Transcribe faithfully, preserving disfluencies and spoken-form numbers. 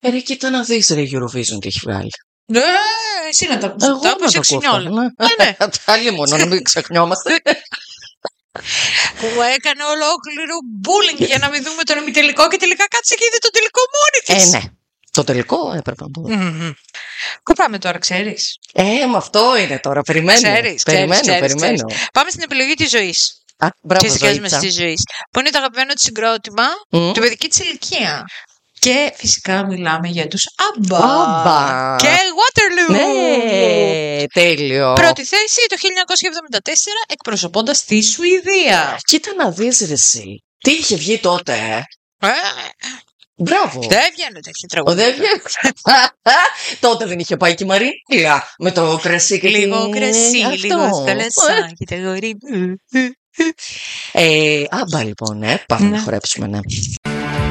Ε, ρε, κοίτα να δεις ρε Eurovision τι έχει βγάλει. Ναι, εσύ να τα ακούς. Εγώ Τα να άκουσε το ακούω ξυνιόλα. αυτό, ναι. Ναι, ναι. Άλλη μόνο να μην ξεχνιόμαστε. Που έκανε ολόκληρο bullying για να μην δούμε τον ημιτελικό και τελικά κάτσε και είδε τον τελικό μόνη της. Ε, ναι. Το τελικό έπρεπε να το δω. Mm-hmm. Πού πάμε τώρα, ξέρεις? Ε, με αυτό είναι τώρα. Περιμένω. Ξέρεις, περιμένω, ξέρεις, περιμένω. ξέρεις. Πάμε στην επιλογή της ζωής. Α, μπράβο, Τις δικές μας Ζωήτσα. της ζωής. Που είναι το αγαπημένο της συγκρότημα Mm. του παιδική της ηλικία. Και φυσικά μιλάμε για τους ABBA. ABBA. Και Waterloo. Ναι, τέλειο. Πρώτη θέση το χίλια εννιακόσια εβδομήντα τέσσερα εκπροσωπώντας τη Σουηδία. Κοίτα να δεις ρε εσύ. Τι είχε βγει τότε, ε. Ε, Μπράβο. δεν βγαίνουν τέτοια Ο, τραγούδια. δεν βγαίνει. Τότε δεν είχε πάει και η Μαρίνια με το κρασί και Λίγο την... κρασί, Αυτό. λίγο θαλασσάκι, τα γορί. Ε, άμπα λοιπόν, ε. Πάμε Ναι. να χορέψουμε, ναι.